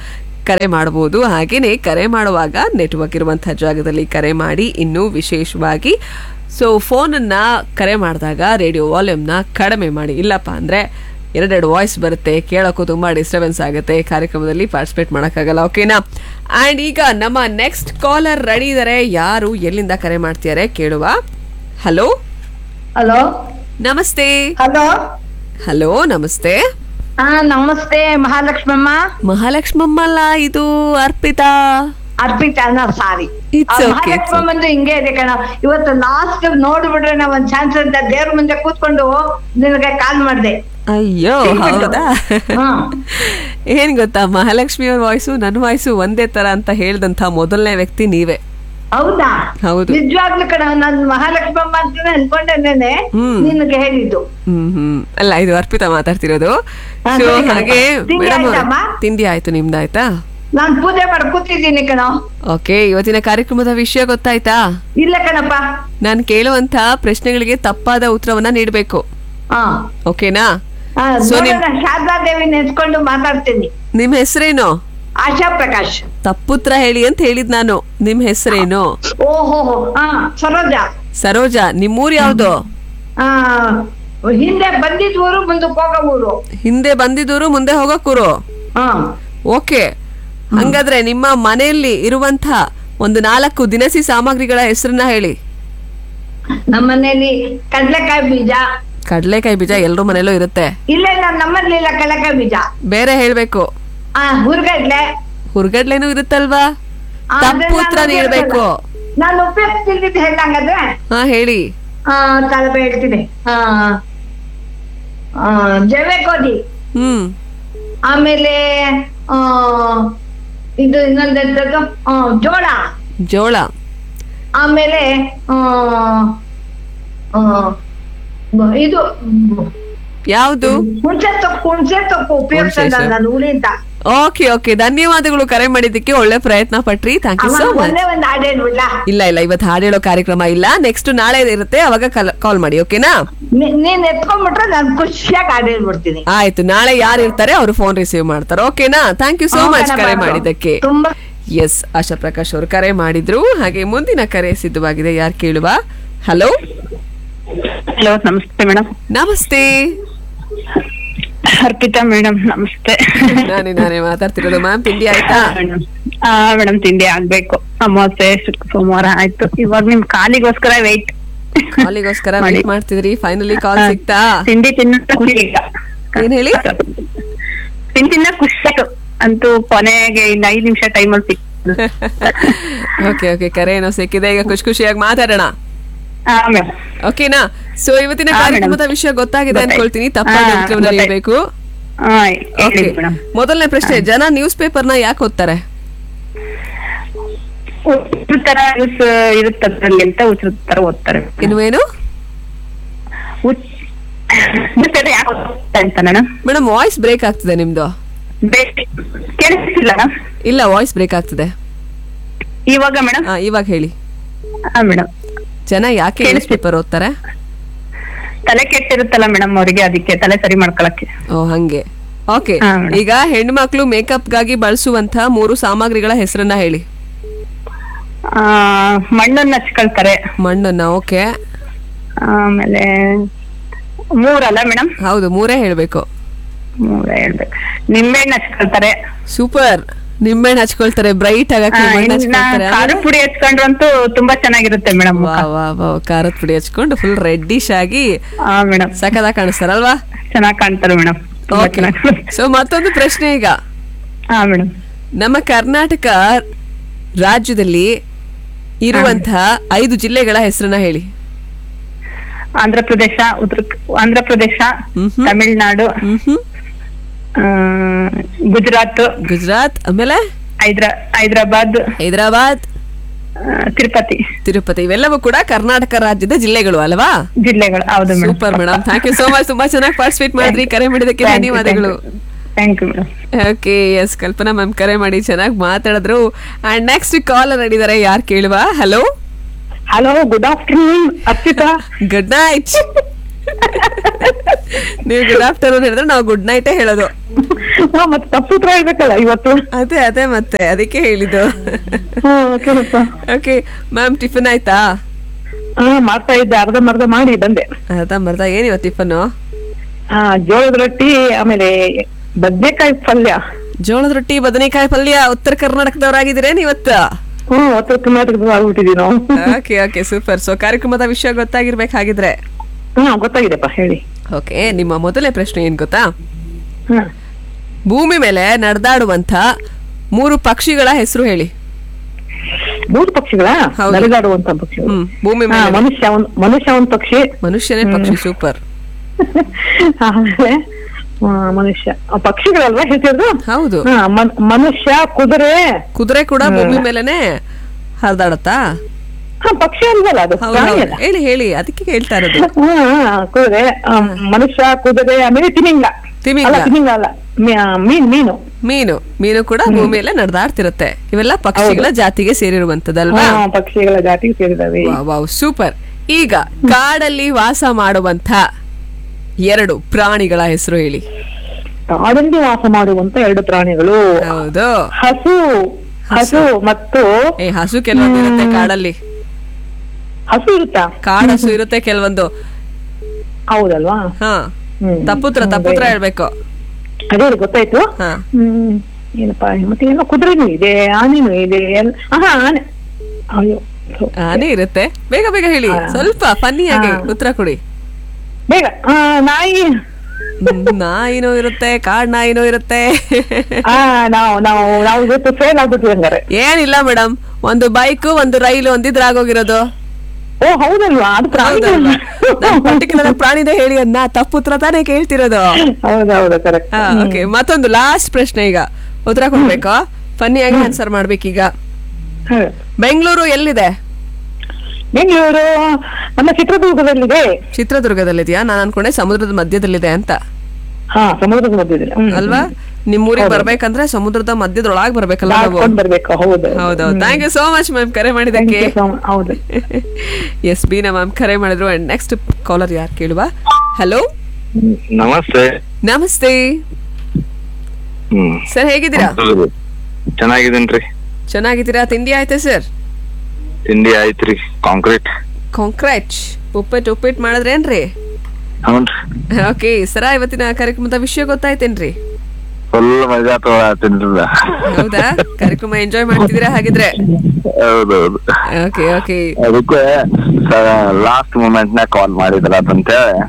ಕರೆ ಮಾಡಬಹುದು. ಹಾಗೇನೆ ಕರೆ ಮಾಡುವಾಗ ನೆಟ್ವರ್ಕ್ ಇರುವಂತಹ ಜಾಗದಲ್ಲಿ ಕರೆ ಮಾಡಿ. ಇನ್ನು ವಿಶೇಷವಾಗಿ ಸೊ ಫೋನನ್ನ ಕರೆ ಮಾಡಿದಾಗ ರೇಡಿಯೋ ವಾಲ್ಯೂಮ್ನ ಕಡಿಮೆ ಮಾಡಿ. ಇಲ್ಲಪ್ಪ ಅಂದ್ರೆ ಎರಡೆರಡು ವಾಯ್ಸ್ ಬರುತ್ತೆ, ಕೇಳೋಕ್ಕೂ ತುಂಬಾ ಡಿಸ್ಟರ್ಬೆನ್ಸ್ ಆಗುತ್ತೆ, ಕಾರ್ಯಕ್ರಮದಲ್ಲಿ ಪಾರ್ಟಿಸಿಪೇಟ್ ಮಾಡೋಕ್ಕಾಗಲ್ಲ. ಓಕೆನಾ? ಅಂಡ್ ಈಗ ನಮ್ಮ ನೆಕ್ಸ್ಟ್ ಕಾಲರ್ ರೆಡಿ ಇದ್ದಾರೆ. ಯಾರು ಎಲ್ಲಿಂದ ಕರೆ ಮಾಡ್ತಿದ್ದಾರೆ ಕೇಳುವ. ಹಲೋ ಹಲೋ ನಮಸ್ತೆ. ಹಲೋ ಹಲೋ ನಮಸ್ತೆ. ಹಾ ನಮಸ್ತೆ ಮಹಾಲಕ್ಷ್ಮಮ್ಮ. ಮಹಾಲಕ್ಷ್ಮಮ್ಮ ಅಲ್ಲ, ಇದು ಅರ್ಪಿತಾ. ಅರ್ಪಿತಾ ಸಾರಿ. It's okay, ಮಹಾಲಕ್ಷ್ಮಮ್ಮಂದು ಹಿಂಗೆ ಇದೆ ಕಣ. ಇವತ್ತು ಲಾಸ್ಟ್ ನೋಡ್ಬಿಟ್ರೆ ನಾ ಒಂದ್ ಚಾನ್ಸ್ ಅಂತ ದೇವ್ರ ಮುಂದೆ ಕೂತ್ಕೊಂಡು ನಿನಗೆ ಕಾಲ್ ಮಾಡ್ದೆ. ಅಯ್ಯೋ ಹೌದಾ? ಏನ್ ಗೊತ್ತಾ, ಮಹಾಲಕ್ಷ್ಮಿ ಅವ್ರ ವಾಯ್ಸು ನನ್ನ ವಾಯ್ಸು ಒಂದೇ ತರ ಅಂತ ಹೇಳ್ದಂತ ಮೊದಲನೇ ವ್ಯಕ್ತಿ ನೀವೇ. ಹೌದಾ? ಹೌದು, ನಿಜವಾಗ್ಲು ಕಣ. ನಾನ್ ಮಹಾಲಕ್ಷ್ಮಮ್ಮ ಅಂತಾನೆ ಅನ್ಕೊಂಡೇನೆ ನಿನಗೆ ಹೇಳಿದ್ದು. ಹ್ಮ್ ಹ್ಮ್ ಅಲ್ಲ, ಇದು ಅರ್ಪಿತಾ ಮಾತಾಡ್ತಿರೋದು. ಹಾ, ಸೊ ಸರಿ, ಹಾಗೆ ತಿಂಡಿ ಮೇಡಮ್ ಆಯ್ತಮ್ಮ? ತಿಂಡಿ ಆಯ್ತು, ನಿಮ್ದಾಯ್ತಾ? ನಾನ್ ಪೂಜೆ ಮಾಡಿ ಕೂತಿದ್ದೀನಿ ಕಣ. ಓಕೆ, ಇವತ್ತಿನ ಕಾರ್ಯಕ್ರಮದ ವಿಷಯ ಗೊತ್ತಾಯ್ತಾ? ಇಲ್ಲ ಕಣಪ್ಪ. ನಾನು ಕೇಳುವಂತ ಪ್ರಶ್ನೆಗಳಿಗೆ ತಪ್ಪಾದ ಉತ್ತರವನ್ನ ನೀಡ್ಬೇಕು. ಹಾ ಓಕೆನಾ? ಹಾ, ಸೊ ನಿಮ್ ನೋಡೋಣ, ಶಾರದಾ ದೇವಿ ನೆನ್ಸ್ಕೊಂಡು ಮಾತಾಡ್ತೀನಿ. ನಿಮ್ ಹೆಸರೇನು? ಆಶಾ ಪ್ರಕಾಶ್. ತಪ್ಪುತ್ರ ಹೇಳಿ ಅಂತ ಹೇಳಿದ್ ನಾನು. ನಿಮ್ ಹೆಸರೇನು? ಓಹೋ ಹಾ ಸರೋಜಾ. ಸರೋಜಾ. ನಿಮ್ಮೂರ್ ಯಾವ್ದು? ಆ ಹಿಂದೆ ಬಂದಿದ್ ಊರು, ಮುಂದಕ್ಕೆ ಹೋಗೋ ಊರು. ಹಿಂದೆ ಬಂದಿದ್ದೂರು, ಮುಂದೆ ಹೋಗಕ್ಕೂರು. ಹಾ ಓಕೆ, ಹಂಗಾದ್ರೆ ನಿಮ್ಮ ಮನೆಯಲ್ಲಿ ಇರುವಂತ ಒಂದು ನಾಲ್ಕು ದಿನಸಿ ಸಾಮಗ್ರಿಗಳ ಹೆಸರನ್ನ ಹೇಳಿ. ನಮ್ಮನೇಲಿ ಕಡ್ಲೆಕಾಯಿ ಬೀಜ. ಕಡ್ಲೆಕಾಯಿ ಬೀಜ ಎಲ್ರ ಮನೇಲೂ ಇರುತ್ತೆ. ಇಲ್ಲ ಇಲ್ಲ, ನಮ್ಮಲ್ಲಿ ಇಲ್ಲ ಕಡ್ಲೆಕಾಯಿ ಬೀಜ. ಬೇರೆ ಹೇಳ್ಬೇಕು. ಆ ಹುರ್ಗಡ್ಲೆ. ಹುರ್ಗಡ್ಲೆನೂ ಇರುತ್ತಲ್ವಾ? ತಪ್ಪುತ್ರ ನೀಡ್ಬೇಕು. ನಾನು ಉಪಯೋಗಿಸ್ತಿದ್ದು ಹೇಳಂಗಾದ್ರೆ ಹಾ ಹೇಳಿ. ಆ ತಲಪೆ ಹೇಳ್ತೀನಿ. ಆ ಜವೆ ಗೋಧಿ. ಹ್ಮ್ ಆಮೇಲೆ ಆ ಇದು ಇನ್ನೊಂದು ಜೋಳ. ಜೋಳ. ಆಮೇಲೆ ಆ ಇದು ಯಾವುದು? ಹುಣಸೆ ಸೊಪ್ಪು. ಹುಣಸೆ ಸೊಪ್ಪು ಉಪಯೋಗಿಸಲ್ಲ ನಾನು ಹುಳಿ ಅಂತ. ಓಕೆ ಓಕೆ, ಧನ್ಯವಾದಗಳು ಕರೆ ಮಾಡಿದ್ದಕ್ಕೆ. ಒಳ್ಳೆ ಪ್ರಯತ್ನ ಪಟ್ರಿ. Thank you so much. ಒಂದೇ ಒಂದು ಹಾಡು ಹೇಳ್ಬಿಡ್ಲಾ? ಇಲ್ಲ ಇಲ್ಲ, ಇವತ್ತು ಹಾಡೇಳೋ ಕಾರ್ಯಕ್ರಮ ಇಲ್ಲ. ನೆಕ್ಸ್ಟ್ ನಾಳೆ ಇರುತ್ತೆ, ಅವಾಗ ಕಾಲ್ ಮಾಡಿ. ಓಕೆನಾ? ನೀನ್ ಎತ್ಕೊಂಡ್ಬಿಟ್ರೆ ನಾನು ಖುಷಿಯಾಗಿ ಹಾಡು ಹೇಳ್ಬಿಡ್ತೀನಿ. ಆಯ್ತು, ನಾಳೆ ಯಾರು ಇರ್ತಾರೆ ಅವರು ಫೋನ್ ರಿಸೀವ್ ಮಾಡ್ತಾರೆ. ಓಕೆನಾ? ಥ್ಯಾಂಕ್ ಯು ಸೋ ಮಚ್ ಕರೆ ಮಾಡಿದ್ದಕ್ಕೆ. ತುಂಬಾ ಎಸ್, ಆಶಾ ಪ್ರಕಾಶ್ ಅವರು ಕರೆ ಮಾಡಿದ್ರು. ಹಾಗೆ ಮುಂದಿನ ಕರೆ ಸಿದ್ಧವಾಗಿದೆ. ಯಾರು ಕೇಳುವ. ಹಲೋ ಹಲೋ ನಮಸ್ತೆ ಮೇಡಮ್. ನಮಸ್ತೆ. ಅರ್ಪಿತಾ ಮೇಡಮ್ ನಮಸ್ತೆ. ನಾನೇ ನಾನೇ ಮಾತಾಡ್ತಿರೋದು. ಮ್ಯಾಮ್ ತಿಂಡಿ ಆಯ್ತಾ? ಹಾ ಮೇಡಮ್, ತಿಂಡಿ ಆಗ್ಬೇಕು. ಅಮಾವಾಸ್ಯೆ ಸೋಮವಾರ ಆಯ್ತು. ಇವಾಗ ನಿಮ್ ಕಾಲಿಗೋಸ್ಕರ ವೆಯ್ಟ್. ಕಾಲಿಗೋಸ್ಕರ ವೇಟ್ ಮಾಡ್ತಿದ್ರಿ, ಫೈನಲಿ ಕಾಲ್ ಸಿಕ್ತಾ? ತಿಂಡಿ ತಿನ್ನ ಖುಷಿ ಈಗ. ಏನ್ ಹೇಳಿ? ತಿಂಡಿ ತಿನ್ನ ಖುಷಿ ಆಯ್ತು ಅಂತೂ. ಕೊನೆಗೆ ಇನ್ನು ಐದ್ ನಿಮಿಷ ಟೈಮಲ್ಲಿ ಸಿಕ್ತು. ಓಕೆ ಓಕೆ, ಕರೆ ಏನೋ ಸಿಕ್ಕಿದೆ. ಈಗ ಖುಷಿ ಖುಷಿಯಾಗಿ ಮಾತಾಡೋಣ. ಹಾ ಮೇಡಮ್. ಓಕೆನಾ? ಸೊ ಇವತ್ತಿನ ಹಾ, ಕಾರ್ಯಕ್ರಮದ ಮೇಡಮ್. ವಿಷಯ ಗೊತ್ತಾಗಿದೆ ಗೊತ್ತಾಯ್ತು. ಅನ್ಕೊಳ್ತೀನಿ. ತಪ್ಪಾದ ಹಾ, ಉತ್ತರವನ್ನ ಗೊತ್ತಾಯ್ತು. ನೀಡಬೇಕು. ಹಾ ಓಕೆ, ಹೇಳಿ ಮೇಡಮ್. ಮೊದಲನೇ ಪ್ರಶ್ನೆ, ಜನ ನ್ಯೂಸ್ ಪೇಪರ್ ನ ಯಾಕೆ ಓದ್ತಾರೆ? ಉತ್ತರ ತರ ನ್ಯೂಸ್ ಇರುತ್ತೆ ಅದ್ರಲ್ಲಿ ಅಂತ ಉತ್ತರ ತರ ಓದ್ತಾರೆ. ಇನ್ವೇನು? ಯಾಕೆ ಓದ್ತಾರೆ ಅಂತ ಮೇಡಮ್? ಮೇಡಮ್ ವಾಯ್ಸ್ ಬ್ರೇಕ್ ಆಗ್ತಿದೆ ನಿಮ್ದು. ಕೇಳಿಸ್ತಿಲ್ಲ ಇಲ್ಲ, ವಾಯ್ಸ್ ಬ್ರೇಕ್ ಆಗ್ತಿದೆ. ಇವಾಗ ಮೇಡಮ್? ಹಾ, ಇವಾಗ ಹೇಳಿ. ಹಾ ಮೇಡಮ್. ಜನ ಯಾಕೆ ನ್ಯೂಸ್ ಪೇಪರ್ ಓದ್ತಾರೆ? ತಲೆ ಕೆಟ್ಟಿರುತ್ತಲ್ಲ ಮೇಡಮ್ ಅವರಿಗೆ, ಅದಕ್ಕೆ ತಲೆ ಸರಿ ಮಾಡ್ಕೊಳಕ್ಕೆ. ಓ ಹಂಗೆ. ಓಕೆ, ಹಾ, ಮೇಡಮ್. ಈಗ ಹೆಣ್ಮಕ್ಳು ಮೇಕಪ್ ಗಾಗಿ ಬಳಸುವಂತ ಮೂರು ಸಾಮಗ್ರಿಗಳ ಹೆಸರನ್ನ ಹೇಳಿ. ಆ ಮಣ್ಣನ್ನ ಹಚ್ಕೊಳ್ತಾರೆ. ಮಣ್ಣನ್ನ. ಓಕೆ, ಆಮೇಲೆ ಮೂರಲ್ಲ ಮೇಡಮ್? ಹೌದು, ಮೂರೇ ಹೇಳ್ಬೇಕು. ಮೂರ ಹೇಳ್ಬೇಕು. ನಿಂಬೆಹಣ್ಣು ಹಚ್ಕೊಳ್ತಾರೆ. ಸೂಪರ್. ನಿಂಬೆಹಣ್ಣು ಹಚ್ಕೊಳ್ತಾರೆ, ಬ್ರೈಟ್ ಆಗಕ್ಕೆ ಆ, ನಿಂಬೆಹಣ್ಣು ಇನ್ನ ಹಚ್ಕೊಳ್ತಾರೆ. ಖಾರದ ಪುಡಿ ಹಚ್ಕೊಂಡ್ರಂತೂ ತುಂಬಾ ಚೆನ್ನಾಗಿರುತ್ತೆ ಮೇಡಮ್. ವಾ ವಾ ವಾ, ಖಾರದ ಪುಡಿ ಹಚ್ಕೊಂಡು ಫುಲ್ ರೆಡ್ಡಿಶ್ ಆಗಿ ಹಾ ಮೇಡಮ್. ಸಖತ್ತಾಗಿ ಕಾಣಿಸ್ತಾರಲ್ವಾ? ಚೆನ್ನಾಗಿ ಕಾಣ್ತಾರೆ ಮೇಡಮ್. ಓಕೆ, ಸೊ ಮತ್ತೊಂದು ಪ್ರಶ್ನೆ ಈಗ. ಹಾ ಮೇಡಮ್. ನಮ್ಮ ಕರ್ನಾಟಕ ರಾಜ್ಯದಲ್ಲಿ ಇರುವಂತಹ ಐದು ಜಿಲ್ಲೆಗಳ ಹೆಸರನ್ನ ಹೇಳಿ. ಆಂಧ್ರ ಪ್ರದೇಶ, ಉತ್ತರ ಆಂಧ್ರ ಪ್ರದೇಶ, ಮ್ಹ್ಮ್. ತಮಿಳ್ನಾಡು, ಹ್ಮ್ ಆ, ಗುಜರಾತ್, ಗುಜರಾತ್, ಆಮೇಲೆ ಹೈದ್ರಾ ಹೈದ್ರಾಬಾದ್, ಹೈದರಾಬಾದ್, ಆ, ತಿರುಪತಿ. ತಿರುಪತಿ. ಇವೆಲ್ಲವೂ ಕೂಡ ಕರ್ನಾಟಕ ರಾಜ್ಯದ ಜಿಲ್ಲೆಗಳು ಅಲ್ವಾ? ಜಿಲ್ಲೆಗಳು. ಹೌದು madam. Super madam, thank you so much. ತುಂಬಾ ಚೆನ್ನಾಗಿ ಪಾರ್ಟಿಸಿಪೇಟ್ ಮಾಡಿದ್ರಿ. ಕರೆ ಮಾಡಿದಕ್ಕೆ ಧನ್ಯವಾದಗಳು. Thank you madam. Okay, S, Kalpana ma'am ಕರೆ ಮಾಡಿ ಚೆನ್ನಾಗಿ ಮಾತಾಡಿದ್ರು. And next collar ನಡೀತಾರೆ. ಯಾರು ಕೇಳುವ. Hello hello, good afternoon Arpita. Good night. ನೀವು ಗುಡ್ ಆಫ್ಟರ್ನೂನ್ ಹೇಳಿದ್ರೆ ನಾವು ಗುಡ್ ನೈಟೇ ಹೇಳೋದು. ಮತ್ತೆ ತಪ್ಪುತ್ರ ಹೇಳ್ಬೇಕಲ್ಲ ಇವತ್ತು. ಅದೇ ಅದೇ ಮತ್ತೆ ಅದಕ್ಕೆ ಹೇಳಿದ್ದು. ಓಕೆ ಓಕೆ ಮ್ಯಾಮ್, ಟಿಫನ್ ಆಯ್ತಾ? ಹಾ ಮಾಡ್ತಾ ಇದ್ದೆ, ಅರ್ಧ ಮರ್ಧ ಮಾಡಿ ಬಂದೆ. ಅರ್ಧ ಮರ್ಧ. ಏನಿವ ಟಿಫನ್? ಹಾ ಜೋಳದ ರೊಟ್ಟಿ, ಆಮೇಲೆ ಬದ್ನೆಕಾಯಿ ಪಲ್ಯ. ಜೋಳದ ರೊಟ್ಟಿ ಬದನೆಕಾಯಿ ಪಲ್ಯ. ಉತ್ತರ ಕರ್ನಾಟಕದವರಾಗಿದ್ದೀರೇನು ಇವತ್ತು? ಹ್ಮ್ ಉತ್ತರ ಕರ್ನಾಟಕದ ಆಗ್ಬಿಟ್ಟಿದೀವಿ ನಾವು. Okay okay super. ಸೊ ಕಾರ್ಯಕ್ರಮದ ವಿಷಯ ಗೊತ್ತಾಗಿರ್ಬೇಕಾಗಿದ್ರೆ. ಹಾ ಗೊತ್ತಾಗಿದೆಪ್ಪ, ಹೇಳಿ. ಓಕೆ, ನಿಮ್ಮ ಮೊದಲನೇ ಪ್ರಶ್ನೆ ಏನ್ ಗೊತ್ತಾ? ಹಾ ಭೂಮಿ ಮೇಲೆ ನಡೆದಾಡುವಂತ ಮೂರು ಪಕ್ಷಿಗಳ ಹೆಸರು ಹೇಳಿ. ಮೂರು ಪಕ್ಷಿಗಳ ಹೌದು. ನಡೆದಾಡುವಂತ ಪಕ್ಷಿಗಳು. ಹ್ಮ್ ಭೂಮಿ ಹಾ, ಮೇಲೆ ಮನುಷ್ಯ ಒಂದ್ ಮನುಷ್ಯ ಒಂದ್ ಪಕ್ಷಿ. ಮನುಷ್ಯನೇ ಪಕ್ಷಿ. ಸೂಪರ್. ಆಮೇಲೆ ಆ, ಮನುಷ್ಯ ಆ, ಪಕ್ಷಿಗಳಲ್ವಾ ಹೇಳ್ತಿರೋದು? ಹೌದು. ಹಾ, ಮನ್- ಮನುಷ್ಯ, ಕುದುರೆ. ಕುದುರೆ ಕೂಡ ಭೂಮಿ ಮೇಲೆನೆ ಹರಿದಾಡತ್ತಾ? ಹಾ ಪಕ್ಷಿ ಅಲ್ವಲ್ಲ ಅದು, ಹೌದು ಪ್ರಾಣಿ ಹೌದು. ಅಲ್ಲ. ಹೇಳಿ ಹೇಳಿ, ಅದಕ್ಕೆ ಹೇಳ್ತಾ ಇರೋದು. ಹಾ ಹಾ, ಕುದುರೆ, ಆ, ಮನುಷ್ಯ, ಕುದುರೆ, ಆಮೇಲೆ ತಿಮಿಂಗ. ತಿಮಿಂಗ. ಅಲ್ಲ ತಿಮಿಂಗ ಅಲ್ಲ, ಮೀ- ಆ, ಮೀನ್ ಮೀನು. ಮೀನು. ಮೀನು ಕೂಡ ಭೂಮಿಯಲ್ಲೇ ನಡೆದಾಡ್ತಿರುತ್ತೆ. ಇವೆಲ್ಲ ಪಕ್ಷಿಗಳ ಜಾತಿಗೆ ಸೇರಿರುವಂತದಲ್ವಾ? ಹಾ, ಪಕ್ಷಿಗಳ ಜಾತಿಗೆ ಸೇರಿದವೆ. Wow super. ಈಗ ಕಾಡಲ್ಲಿ ವಾಸ ಮಾಡುವಂತ ಎರಡು ಪ್ರಾಣಿಗಳ ಹೆಸರು ಹೇಳಿ. ಕಾಡಲ್ಲಿ ವಾಸ ಮಾಡುವಂತ ಎರಡು ಪ್ರಾಣಿಗಳು. ಹೌದು. ಹಸು ಹಸು ಮತ್ತು ಏ ಹಸು ಕೆಲವೊಂದು ಇರುತ್ತೆ ಕಾಡಲ್ಲಿ. ಹಸು ಇರುತ್ತಾ? ಕಾಡ ಹಸು ಇರುತ್ತೆ ಕೆಲವೊಂದು. ಹೌದಲ್ವಾ? ಹಾ ಹ್ಮ್. ತಪ್ಪುತ್ರ ತಪ್ಪುತ್ರ ಹೇಳ್ಬೇಕು. ಅದೇ ಗೊತ್ತಾಯ್ತು. ಹಾ ಹ್ಮ್ ಏನಪ್ಪಾ, ಮತ್ತೆ ಏನೋ ಕುದುರೆನೂ ಇದೆ, ಆನೆನೂ ಇದೆ. ಎಲ್- ಆಹಾ ಆನೆ. ಅಯ್ಯೋ ಥು. ಆನೆ ಇರುತ್ತೆ. ಬೇಗ ಬೇಗ ಹೇಳಿ, ಸ್ವಲ್ಪ ಫನ್ನಿ ಆಗಿ ಉತ್ತರ ಕೊಡಿ. ಬೇಗ. ಆ, ನಾಯಿ. ಹ್ಮ್, ನಾಯಿನೂ ಇರುತ್ತೆ, ಕಾಡ್ ನಾಯಿನೂ ಇರುತ್ತೆ. ಆ ನಾವು ನಾವು ನಾವು ಇವತ್ತು ಫೇಲ್ ಆಗ್ಬಿಟ್ವಿ ಹಂಗಾರೆ. ಏನಿಲ್ಲ ಮೇಡಮ್, ಒಂದು ಬೈಕ್ ಒಂದು ರೈಲು ಒಂದಿದ್ರೆ ಆಗೋಗಿರೋದು. ಓ ಹೌದಲ್ವಾ, ಅದು ಪ್ರಾಣಿಗಳಲ್ಲ. ಪರ್ಟಿಕ್ಯುಲರ್ ಪ್ರಾಣಿದೇ ಹೇಳಿ ಅನ್ನ ತಪ್ಪುತ್ರ ತಾನೇ ಕೇಳ್ತಿರೋದು. ಹೌದೌದು ಕರೆಕ್ಟ್. ಓಕೆ, ಮತ್ತೊಂದು ಲಾಸ್ಟ್ ಪ್ರಶ್ನೆ. ಈಗ ಉತ್ತರ ಕೊಡ್ಬೇಕು, ಫನ್ನಿಯಾಗಿ ಆನ್ಸರ್ ಮಾಡ್ಬೇಕೀಗ. ಬೆಂಗಳೂರು ಎಲ್ಲಿದೆ? ಬೆಂಗಳೂರು ನಮ್ಮ ಚಿತ್ರದುರ್ಗದಲ್ಲಿದೆ. ಚಿತ್ರದುರ್ಗದಲ್ಲಿದೆಯಾ? ನಾನು ಅನ್ಕೊಂಡೆ ಸಮುದ್ರದ ಮಧ್ಯದಲ್ಲಿದೆ ಅಂತ. ಹಾ ಸಮುದ್ರದ ಮಧ್ಯದಲ್ಲಿ. ಹ್ಮ್. ಅಲ್ವಾ? ನಿಮ್ ಊರಿಗೆ ಬರ್ಬೇಕಂದ್ರೆ ಸಮುದ್ರದ ಮಧ್ಯದೊಳಗೆ ಬರ್ಬೇಕಲ್ಲ ನಾವು. ದಾಟ್ಕೊಂಡ್ ಬರ್ಬೇಕು. ಹೌದು ಹೌದೌದು. Thank you so much ma'am ಕರೆ ಮಾಡಿದಕ್ಕೆ. ಹೌದು. ಎಸ್ ಬೀನಾ ಮ್ಯಾಮ್ ಕರೆ ಮಾಡಿದ್ರು. ಅಂಡ್ ನೆಕ್ಸ್ಟ್ ಕಾಲರ್ ಯಾರು ಕೇಳುವ? ಹಲೋ ನಮಸ್ತೆ. ನಮಸ್ತೆ ಹ್ಮ್ ಸರ್, ಹೇಗಿದ್ದೀರಾ? ಚೆನ್ನಾಗಿದ್ದೀನ್ರಿ. ಚೆನ್ನಾಗಿದ್ದೀರಾ? ತಿಂಡಿ ಆಯ್ತಾ ಸರ್? ತಿಂಡಿ ಆಯ್ತ್ರಿ. ಕಾಂಕ್ರೀಟ್ ಕಾಂಕ್ರೀಟ್ ಉಪ್ಪಿಟ್ಟು ಉಪ್ಪಿಟ್ಟು ಮಾಡಿದ್ರೇನ್ರಿ? ಹೌನ್ರಿ. ಓಕೆ ಸರ, ಇವತ್ತಿನ ಕಾರ್ಯಕ್ರಮದ ವಿಷಯ ಗೊತ್ತಾಯ್ತೇನ್ರಿ? ಫುಲ್ ಮಜಾ ತಗೊಳತ್ತೀನ್ರಿ. ಹೌದಾ? ಕಾರ್ಯಕ್ರಮ ಎಂಜಾಯ್ ಮಾಡ್ತಿದ್ದೀರಾ ಹಾಗಿದ್ರೆ? ಹೌದೌದು. Okay okay. ಅದಕ್ಕೆ ಲಾಸ್ಟ್ ಮೂಮೆಂಟ್ ನಾಗ ಕಾಲ್ ಮಾಡಿದ್ರ ಅಂತ.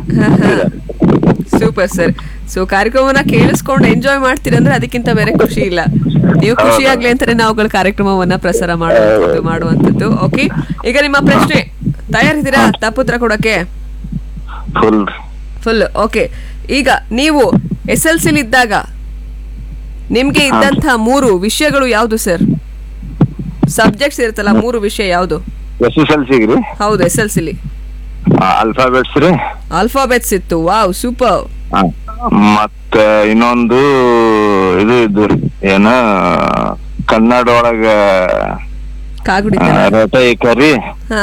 Super sir. ಸೊ ಕಾರ್ಯಕ್ರಮನ ಕೇಳಿಸ್ಕೊಂಡು ಎಂಜಾಯ್ ಮಾಡ್ತೀರಂದ್ರೆ ಅದಕ್ಕಿಂತ ಬೇರೆ ಖುಷಿ ಇಲ್ಲ. ನೀವು ಖುಷಿ ಆಗ್ಲಿ ಅಂತಾನೆ ನಾವುಗಳ ಕಾರ್ಯಕ್ರಮವನ್ನ ಪ್ರಸಾರ ಮಾಡುವಂತದ್ದು ಮಾಡುವಂತದ್ದು ಓಕೆ, ಈಗ ನಿಮ್ಮ ಪ್ರಶ್ನೆ ತಯಾರಿದ್ದೀರಾ ತಪ್ಪುತ್ರ ಕೊಡಕ್ಕೆ? Full full okay. ಈಗ ನೀವು ಎಸ್ ಎಲ್ ಸಿಲಿ ಇದ್ದಾಗ ನಿಮ್ಗೆ ಇದ್ದಂತ ಮೂರು ವಿಷಯಗಳು ಯಾವ್ದು ಸರ್? ಸಬ್ಜೆಕ್ಟ್ಸ್ ಇರುತ್ತಲ್ಲ, ಮೂರು ವಿಷಯ ಯಾವ್ದು? S S L ಸಿಗ್ರಿ? ಹೌದು, ಎಸ್ ಎಲ್ ಸಿಲಿ ಅಲ್ಫಾಬೆಟ್ಸ್ ರೀ. ಆಲ್ಫಾಬೆಟ್ಸ್ ಇತ್ತು. Wow super. ಮತ್ತ ಇನ್ನೊಂದು ಇದು ಇದ್ದು ಏನ ಕನ್ನಡ ಒಳಗ ಕಾಗುಡಿ ರಟೈಕರಿ. ಹಾ,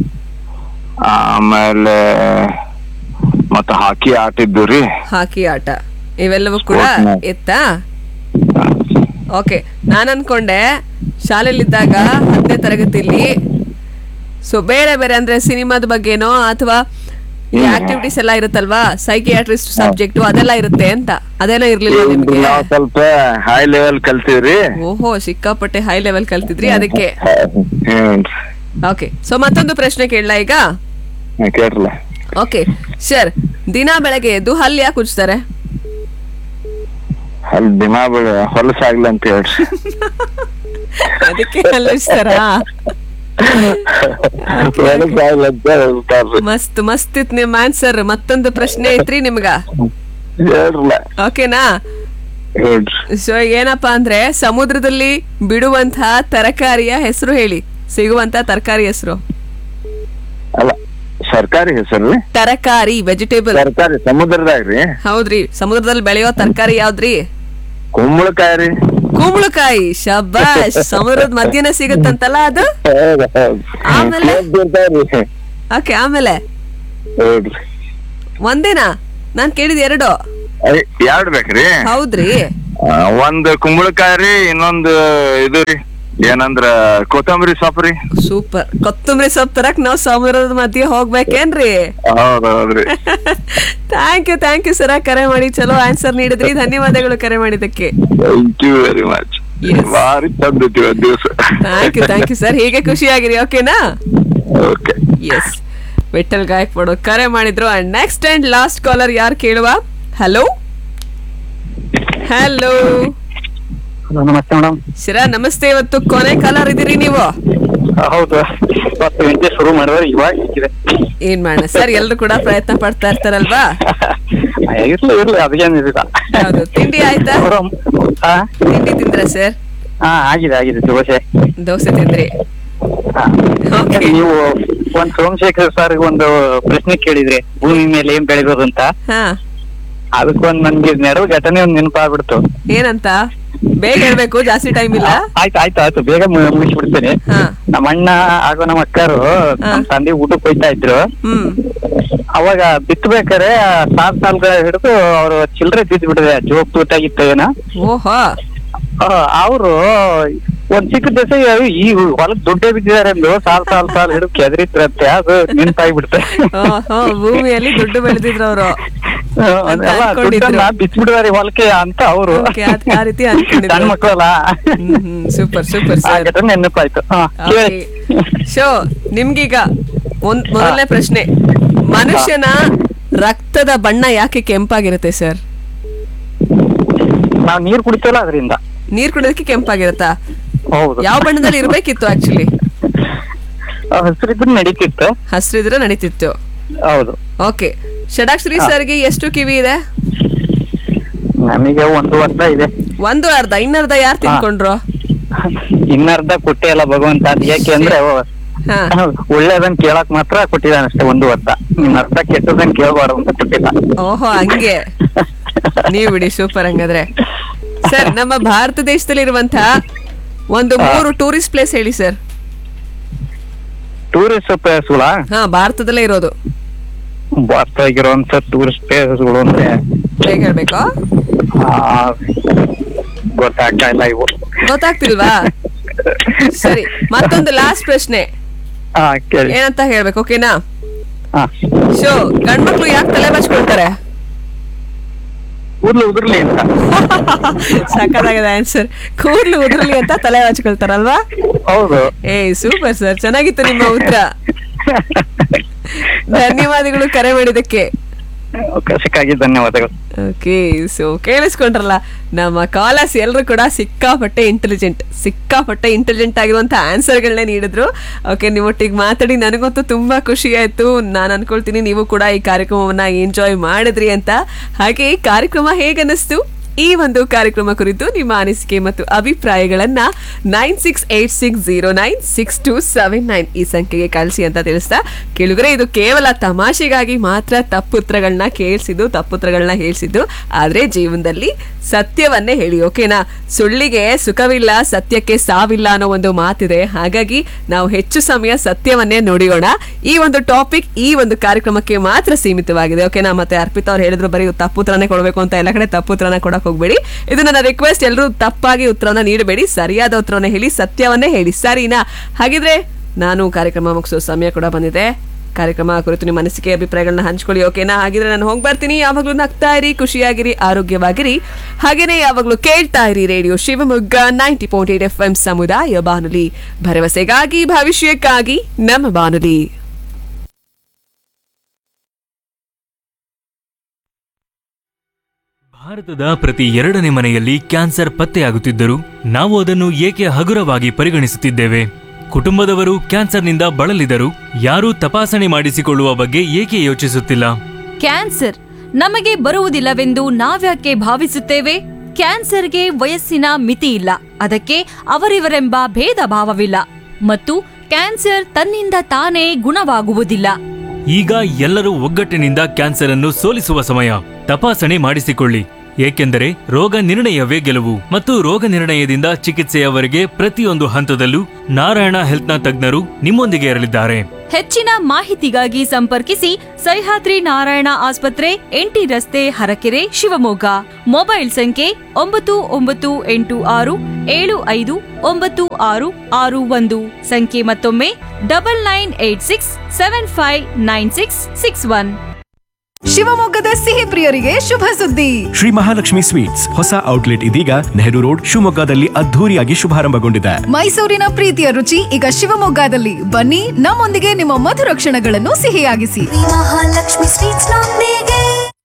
ಆಮೇಲೆ ಮತ್ತ ಹಾಕಿ ಆಟ ಇದ್ದು ರೀ. ಹಾಕಿ ಆಟ ಇವೆಲ್ಲವೂ ಕೂಡ ಇತ್ತಾ? ಓಕೆ, ನಾನು ಅನ್ಕೊಂಡೆ ಶಾಲೆಯಲ್ಲಿದ್ದಾಗ ಹತ್ತನೇ ತರಗತಿಲಿ ಸೊ ಬೇರೆ ಬೇರೆ ಅಂದ್ರೆ ಸಿನಿಮಾದ ಬಗ್ಗೆನೋ ಅಥವಾ ಆಕ್ಟಿವಿಟೀಸ್ ಎಲ್ಲ ಇರುತ್ತಲ್ವಾ, ಸೈಕಿಯಾಟ್ರಿಸ್ಟ್ ಸಬ್ಜೆಕ್ಟ್ ಅದೆಲ್ಲ ಇರುತ್ತೆ ಅಂತ. ಅದೇನೋ ಇರ್ಲಿಲ್ಲ ನಿಮ್ಗೆ? ಸ್ವಲ್ಪ ಹೈ ಲೆವೆಲ್ ಕಲ್ತೀವ್ರಿ. ಓಹೋ, ಸಿಕ್ಕಾಪಟ್ಟೆ ಹೈ ಲೆವೆಲ್ ಕಲ್ತಿದ್ರಿ ಅದಕ್ಕೆ. ಓಕೆ, ಸೊ ಮತ್ತೊಂದು ಪ್ರಶ್ನೆ ಕೇಳಲಾ ಈಗ? ಕೇಳ್ರಲ್ಲ. ಓಕೆ ಸರ್, ದಿನ ಬೆಳಗ್ಗೆ ಎದ್ದು ಹಲ್ಲು ಯಾಕೆ ಉಜ್ತಾರೆ? ಅಲ್ಲಿ ದಿನ ಬೆಳ ಹೊಲಸಾಗ್ಲಿ ಅಂತ ಹೇಳ್ರಿ. ಅದಕ್ಕೆ ಹಲ್ಲು ಉಜ್ತಾರಾ? ಮಸ್ತ್ ಮಸ್ತ್ ಇತ್ ನಿಮ್ ಆನ್ಸರ್. ಮತ್ತೊಂದು ಪ್ರಶ್ನೆ ಐತ್ರಿ ನಿಮ್ಗ, ಓಕೆನಾ? ಸೊ ಏನಪ್ಪಾ ಅಂದ್ರೆ ಸಮುದ್ರದಲ್ಲಿ ಬಿಡುವಂತಹ ತರಕಾರಿಯ ಹೆಸರು ಹೇಳಿ. ಸಿಗುವಂತ ತರಕಾರಿ ಹೆಸರು? ಅಲ್ಲ, ಸರ್ಕಾರಿ ಹೆಸರು. ತರಕಾರಿ, ವೆಜಿಟೇಬಲ್. ತರಕಾರಿ ಸಮುದ್ರದಾಗ್ರಿ? ಹೌದ್ರಿ. ಸಮುದ್ರದಲ್ಲಿ ಬೆಳೆಯೋ ತರಕಾರಿ ಯಾವ್ದ್ರಿ? ಕುಂಬಳಕಾಯಿ ರೀ. ಕುಂಬಳಕಾಯಿ, ಶಬ್ಬಾಷ್. ಸಮುದ್ರದ ಮಧ್ಯನೇ ಸಿಗುತ್ತಂತಲ್ಲ ಅದು? ಆಮೇಲೆ ಓಕೆ, ಆಮೇಲೆ ಒಂದೇನಾ? ನಾನ್ ಕೇಳಿದ ಎರಡು. ಎರಡ್ ಬೇಕ್ರಿ? ಹೌದ್ರಿ. ಒಂದ್ ಕುಂಬಳಕಾಯಿ ರೀ, ಇನ್ನೊಂದು ಇದು ರೀ ಏನಂದ್ರ ಕೊತ್ತಂಬರಿ ಸೊಪ್ಪು ರೀ. ಸೂಪರ್. ಕೊತ್ತಂಬರಿ ಸೊಪ್ಪು ತರಕ್ ನಾವ್ ಸಮುದ್ರದ ಮಧ್ಯೆ ಹೋಗ್ಬೇಕೇನ್ರಿ? ಹೌದೌದ್ರಿ. ಥ್ಯಾಂಕ್ ಯು ಥ್ಯಾಂಕ್ ಯು ಸರ, ಕರೆ ಮಾಡಿ ಚಲೋ ಆನ್ಸರ್ ನೀಡಿದ್ರಿ. ಧನ್ಯವಾದಗಳು ಕರೆ ಮಾಡಿದ್ದಕ್ಕೆ. Thank you very much. ಭಾರಿ ಚಂದಿತ್ತು ದಿವಸ. Thank you thank you sir, ಹೀಗೆ ಖುಷಿಯಾಗಿರಿ. ಓಕೆನಾ? ಓಕೆ. ಎಸ್, ವಿಠಲ್ ಗಾಯಕ್ವಾಡ್ ಕರೆ ಮಾಡಿದ್ರು. And next and last collar ಯಾರು ಕೇಳುವ? ಹಲೋ ಹಲೋ ನಮಸ್ತೆ ಮೇಡಮ್. ಶಿರಾ ನಮಸ್ತೆ. ಇವತ್ತು ಕೊನೆ ಕಾಲರ್ ಇದೀರಿ ನೀವು? ಹೌದು, ಇವತ್ತು ಗಂಟೆ ಶುರು ಮಾಡಿದ್ರೆ ಇವಾಗ ಸಿಕ್ಕಿದೆ. ಏನ್ ಮಾಡೋಣ ಸರ್, ಎಲ್ರು ಕೂಡ ಪ್ರಯತ್ನ ಪಡ್ತಾ ಇರ್ತಾರಲ್ವಾ? ಇರ್ಲಿ ಇರ್ಲಿ, ಅದೇನಿಲ್ಲ. ಹೌದು. ತಿಂಡಿ ಆಯ್ತಾ? ತಿಂಡಿ ತಿಂದ್ರ ಸರ್? ಹಾ ಆಗಿದೆ ಆಗಿದೆ. ದೋಸೆ ದೋಸೆ ತಿಂದ್ರಿ? ನೀವು ಒಂದ್ ಸೋಮಶೇಖರ್ ಸರ್ ಒಂದು ಪ್ರಶ್ನೆ ಕೇಳಿದ್ರಿ, ಭೂಮಿ ಮೇಲೆ ಏನ್ ಬೆಳಿಬೋದು ಅಂತ. ಅದಕ್ಕೊಂದ್ ನನ್ಗೆ ನೆರವು ಘಟನೆ ಒಂದ್ ನೆನಪಾಗ್ಬಿಡ್ತು. ಏನಂತ? ಬೇಗ ಹೇಳ್ಬೇಕು, ಜಾಸ್ತಿ ಟೈಮ್ ಇಲ್ಲ. ಆಯ್ತು ಆಯ್ತು ಆಯ್ತು, ಬೇಗ ಮುಗಿಸ್ಬಿಡ್ತೇನೆ. ನಮ್ಮ ಅಣ್ಣ ಹಾಗೂ ನಮ್ಮ ಅಕ್ಕರು ನಮ್ ತಂದೆ ಊಟಕ್ಕೆ ಹೋಯ್ತಾ ಇದ್ರು. ಅವಾಗ ಬಿತ್ತಬೇಕಾರೆ ಸಾಲ್ ಸಾಲ್ ಹಿಡಿದು ಅವ್ರು ಚಿಲ್ಲರೆ ಬಿದ್ದು ಬಿಟ್ಟಿದೆ, ಜೋಗ್ ತೂತಾಗಿತ್ತು ಏನೋ. ಓಹೋ. ಅವರು ಒಂದ್ ಚಿಕ್ಕ ದಸ ಈ ಹೊಲಕ್ ದುಡ್ಡೇ ಬಿದ್ದಿದ್ದಾರೆ ಎಂದು ಸಾಲ್ ಸಾಲ್ ಸಾಲ್ ಹಿಡಿದು ಕೆದರಿದ್ರಂತೆ. ಅದು ನೆನಪಾಗ್ಬಿಡ್ತೆ. ಭೂಮಿಯಲ್ಲಿ ದುಡ್ಡು ಬೆಳೆದಿದ್ರು ಅವರು, ದುಡ್ಡನ್ನ ಬಿತ್ಬಿಡಿದಾರೆ ಹೊಲಕ್ಕೆ ಅಂತ ಅವರು. ಸಣ್ಣ ಮಕ್ಕಳಲ್ಲ. ಸೂಪರ್ ಸೂಪರ್ ಸರ್, ನೆನಪಾಯ್ತು. ಶೋ ನಿಮ್ಗೀಗ ಒಂದ್ ಮೊದಲನೇ ಪ್ರಶ್ನೆ, ಮನುಷ್ಯನ ರಕ್ತದ ಬಣ್ಣ ಯಾಕೆ ಕೆಂಪಾಗಿರುತ್ತೆ ಸರ್? ನಾವ್ ನೀರ್ ಕುಡಿತೇವಲ್ಲ ಅದರಿಂದ. ನೀರ್ ಕುಡಿಯೋದಕ್ಕೆ ಕೆಂಪಾಗಿರುತ್ತಾ? ಹೌದು. ಯಾವ ಬಣ್ಣದಲ್ಲಿ ಇರ್ಬೇಕಿತ್ತು ಆಕ್ಚುಲಿ? ಹಸಿರಿದ್ರೆ ನಡೀತಿತ್ತು. ಹಸಿರಿದ್ರೆ ನಡೀತಿತ್ತು. ಹೌದು. ಓಕೆ. ಷಡಾಕ್ಷರಿ ಸರ್ಗೆ ಎಷ್ಟು ಕಿವಿ ಇದೆ? ನಮಗೆ ಒಂದು ಅರ್ಧ ಇದೆ. ಒಂದು ಅರ್ಧ? ಇನ್ನರ್ಧ ಯಾರು ತಿನ್ಕೊಂಡ್ರು? ಇನ್ನರ್ಧ ಕೊಟ್ಟೆ ಅಲ್ಲ ಭಗವಂತ. ಯಾಕೆ ಅಂದ್ರೆ ಒಳ್ಳೇದನ್ ಕೇಳಕ್ ಮಾತ್ರ ಕೊಟ್ಟಿದ್ದಾನೆ ಅಷ್ಟೇ, ಒಂದು ಅರ್ಧ. ಇನ್ನ ಅರ್ಧ ಕೆಟ್ಟದನ್ ಕೇಳಬಾರ್ದು ಅಂತ ಕೊಟ್ಟಿಲ್ಲ. ಓಹೋ ಹಂಗೆ. ನೀವು ಬಿಡಿ, ಸೂಪರ್. ಹಂಗಾದ್ರೆ ಸರ್, ನಮ್ಮ ಭಾರತ ದೇಶದಲ್ಲಿ ಇರುವಂತಹ ಒಂದು ಮೂರು ಟೂರಿಸ್ಟ್ ಪ್ಲೇಸ್ ಹೇಳಿ ಸರ್. ಟೂರಿಸ್ಟ್ ಪ್ಲೇಸ್ಗಳ? ಹಾ, ಭಾರತದಲ್ಲೇ ಇರೋದು. ಭಾರತದಾಗಿರುವಂತ ಟೂರಿಸ್ಟ್ ಪ್ಲೇಸ್ಗಳು ಅಂದ್ರೆ ಹೇಗೆ ಹೇಳ್ಬೇಕು? ಗೊತ್ತಾಗ್ತಾ ಇಲ್ಲ ಇವು. ಗೊತ್ತಾಗ್ತಿಲ್ವಾ? ಸರಿ, ಮತ್ತೊಂದು ಲಾಸ್ಟ್ ಪ್ರಶ್ನೆ. ಏನಂತ ಹೇಳ್ಬೇಕು? ಓಕೆನಾ? ಶೋ, ಗಂಡ್ಮಕ್ಳು ಯಾಕೆ ತಲೆ ಬಚ್ಕೊಳ್ತಾರೆ? ಕೂದ್ಲು ಉದುರ್ಲಿ ಅಂತ. ಸಕ್ಕತ್ತಾಗಿದೆ ಆನ್ಸರ್. ಕೂದ್ಲು ಉದುರ್ಲಿ ಅಂತ ತಲೆ ಹಚ್ಕೊಳ್ತಾರಲ್ವಾ? ಹೌದು. ಏ ಸೂಪರ್ ಸರ್, ಚೆನ್ನಾಗಿತ್ತು ನಿಮ್ಮ ಉತ್ತರ. ಧನ್ಯವಾದಗಳು ಕರೆ ಮಾಡಿದಕ್ಕೆ. ಅವಕಾಶಕ್ಕಾಗಿ ಧನ್ಯವಾದಗಳು. ಓಕೆ, ಸೊ ಕೇಳಿಸ್ಕೊಂಡ್ರಲ್ಲ, ನಮ್ಮ ಕಾಲರ್ಸ್ ಎಲ್ಲರೂ ಕೂಡ ಸಿಕ್ಕಾಪಟ್ಟೆ ಇಂಟೆಲಿಜೆಂಟ್ ಸಿಕ್ಕಾಪಟ್ಟೆ ಇಂಟೆಲಿಜೆಂಟ್ ಆಗಿರುವಂತ ಆನ್ಸರ್ಗಳನ್ನೇ ನೀಡಿದ್ರು. ಓಕೆ, ನಿಮ್ಮೊಟ್ಟಿಗೆ ಮಾತಾಡಿ ನನಗಂತೂ ತುಂಬಾ ಖುಷಿ ಆಯ್ತು. ನಾನು ಅನ್ಕೊಳ್ತೀನಿ ನೀವು ಕೂಡ ಈ ಕಾರ್ಯಕ್ರಮವನ್ನ ಎಂಜಾಯ್ ಮಾಡಿದ್ರಿ ಅಂತ. ಹಾಗೆ ಈ ಕಾರ್ಯಕ್ರಮ ಹೇಗನ್ನಿಸ್ತು? ಈ ಒಂದು ಕಾರ್ಯಕ್ರಮ ಕುರಿತು ನಿಮ್ಮ ಅನಿಸಿಕೆ ಮತ್ತು ಅಭಿಪ್ರಾಯಗಳನ್ನ nine six eight six zero nine six two seven nine ಈ ಸಂಖ್ಯೆಗೆ ಕಳಿಸಿ ಅಂತ ತಿಳಿಸ್ತಾ, ಕೇಳಿದ್ರೆ ಇದು ಕೇವಲ ತಮಾಷೆಗಾಗಿ ಮಾತ್ರ ತಪ್ಪುತ್ರಗಳನ್ನ ಕೇಳಿಸಿದ್ದು ತಪ್ಪುತ್ರಗಳನ್ನ ಹೇಳಿಸಿದ್ದು. ಆದ್ರೆ ಜೀವನದಲ್ಲಿ ಸತ್ಯವನ್ನೇ ಹೇಳಿ, ಓಕೆನಾ? ಸುಳ್ಳಿಗೆ ಸುಖವಿಲ್ಲ, ಸತ್ಯಕ್ಕೆ ಸಾವಿಲ್ಲ ಅನ್ನೋ ಒಂದು ಮಾತಿದೆ. ಹಾಗಾಗಿ ನಾವು ಹೆಚ್ಚು ಸಮಯ ಸತ್ಯವನ್ನೇ ನೋಡಿಯೋಣ. ಈ ಒಂದು ಟಾಪಿಕ್ ಈ ಒಂದು ಕಾರ್ಯಕ್ರಮಕ್ಕೆ ಮಾತ್ರ ಸೀಮಿತವಾಗಿದೆ, ಓಕೆನಾ? ಮತ್ತೆ ಅರ್ಪಿತಾ ಅವ್ರು ಹೇಳಿದ್ರು ಬರೀ ತಪ್ಪುತ್ರನೇ ಕೊಡಬೇಕು ಅಂತ. ಎಲ್ಲ ಕಡೆ ತಪ್ಪುತ್ರನ ಕೊಡಕ್ ಹೋಗ್ಬೇಡಿ. ಇದು ನನ್ನ ರಿಕ್ವೆಸ್ಟ್. ಎಲ್ಲರೂ ತಪ್ಪಾಗಿ ಉತ್ತರವನ್ನ ನೀಡಬೇಡಿ, ಸರಿಯಾದ ಉತ್ತರವನ್ನ ಹೇಳಿ, ಸತ್ಯವನ್ನೇ ಹೇಳಿ, ಸರಿನಾ? ಹಾಗಿದ್ರೆ ನಾನು ಕಾರ್ಯಕ್ರಮ ಮುಗಿಸೋ ಸಮಯ ಕೂಡ ಬಂದಿದೆ. ಕಾರ್ಯಕ್ರಮ ಕುರಿತು ನಿಮ್ಮ ಅನಿಸಿಕೆ ಅಭಿಪ್ರಾಯಗಳನ್ನ ಹಂಚ್ಕೊಳ್ಳಿ, ಓಕೆನಾ? ಹಾಗಿದ್ರೆ ನಾನು ಹೋಗಿ ಬರ್ತೀನಿ. ಯಾವಾಗ್ಲೂ ನಗ್ತಾ ಇರಿ, ಖುಷಿಯಾಗಿರಿ, ಆರೋಗ್ಯವಾಗಿರಿ. ಹಾಗೇನೆ ಯಾವಾಗ್ಲೂ ಕೇಳ್ತಾ ಇರಿ radio Shivamogga ninety point eight F M ಸಮುದಾಯ ಬಾನುಲಿ, ಭರವಸೆಗಾಗಿ ಭವಿಷ್ಯಕ್ಕಾಗಿ ನಮ್ಮ ಬಾನುಲಿ. ಭಾರತದ ಪ್ರತಿ ಎರಡನೇ ಮನೆಯಲ್ಲಿ ಕ್ಯಾನ್ಸರ್ ಪತ್ತೆಯಾಗುತ್ತಿದ್ದರೂ ನಾವು ಅದನ್ನು ಏಕೆ ಹಗುರವಾಗಿ ಪರಿಗಣಿಸುತ್ತಿದ್ದೇವೆ? ಕುಟುಂಬದವರು ಕ್ಯಾನ್ಸರ್ನಿಂದ ಬಳಲಿದರು, ಯಾರೂ ತಪಾಸಣೆ ಮಾಡಿಸಿಕೊಳ್ಳುವ ಬಗ್ಗೆ ಏಕೆ ಯೋಚಿಸುತ್ತಿಲ್ಲ? ಕ್ಯಾನ್ಸರ್ ನಮಗೆ ಬರುವುದಿಲ್ಲವೆಂದು ನಾವ್ಯಾಕೆ ಭಾವಿಸುತ್ತೇವೆ? ಕ್ಯಾನ್ಸರ್ಗೆ ವಯಸ್ಸಿನ ಮಿತಿ ಇಲ್ಲ, ಅದಕ್ಕೆ ಅವರಿವರೆಂಬ ಭೇದ ಭಾವವಿಲ್ಲ, ಮತ್ತು ಕ್ಯಾನ್ಸರ್ ತನ್ನಿಂದ ತಾನೇ ಗುಣವಾಗುವುದಿಲ್ಲ. ಈಗ ಎಲ್ಲರೂ ಒಗ್ಗಟ್ಟಿನಿಂದ ಕ್ಯಾನ್ಸರ್ ಅನ್ನು ಸೋಲಿಸುವ ಸಮಯ. ತಪಾಸಣೆ ಮಾಡಿಸಿಕೊಳ್ಳಿ, ಏಕೆಂದರೆ ರೋಗ ನಿರ್ಣಯವೇ ಗೆಲುವು. ಮತ್ತು ರೋಗ ನಿರ್ಣಯದಿಂದ ಚಿಕಿತ್ಸೆಯವರೆಗೆ ಪ್ರತಿಯೊಂದು ಹಂತದಲ್ಲೂ ನಾರಾಯಣ ಹೆಲ್ತ್ನ ತಜ್ಞರು ನಿಮ್ಮೊಂದಿಗೆ ಇರಲಿದ್ದಾರೆ. ಹೆಚ್ಚಿನ ಮಾಹಿತಿಗಾಗಿ ಸಂಪರ್ಕಿಸಿ ಸಹ್ಯಾದ್ರಿ ನಾರಾಯಣ ಆಸ್ಪತ್ರೆ, ಎಂಟಿ ರಸ್ತೆ, ಹರಕೆರೆ, ಶಿವಮೊಗ್ಗ. ಮೊಬೈಲ್ ಸಂಖ್ಯೆ ಒಂಬತ್ತು ಒಂಬತ್ತು ಎಂಟು ಆರು ಏಳು ಐದು ಒಂಬತ್ತು ಆರು ಆರು ಒಂದು. ಸಂಖ್ಯೆ ಮತ್ತೊಮ್ಮೆ double nine eight six seven five nine six six one. ಶಿವಮೊಗ್ಗದ ಸಿಹಿ ಪ್ರಿಯರಿಗೆ ಶುಭ ಸುದ್ದಿ. ಶ್ರೀ ಮಹಾಲಕ್ಷ್ಮಿ ಸ್ವೀಟ್ಸ್ ಹೊಸ ಔಟ್ಲೆಟ್ ಇದೀಗ ನೆಹರು ರೋಡ್ ಶಿವಮೊಗ್ಗದಲ್ಲಿ ಅದ್ಧೂರಿಯಾಗಿ ಶುಭಾರಂಭಗೊಂಡಿದೆ. ಮೈಸೂರಿನ ಪ್ರೀತಿಯ ರುಚಿ ಈಗ ಶಿವಮೊಗ್ಗದಲ್ಲಿ. ಬನ್ನಿ, ನಮ್ಮೊಂದಿಗೆ ನಿಮ್ಮ ಮಧುರ ಕ್ಷಣಗಳನ್ನು ಸಿಹಿಯಾಗಿಸಿ. ಮಹಾಲಕ್ಷ್ಮಿ ಸ್ವೀಟ್ಸ್ ನೊಂದಿಗೆ.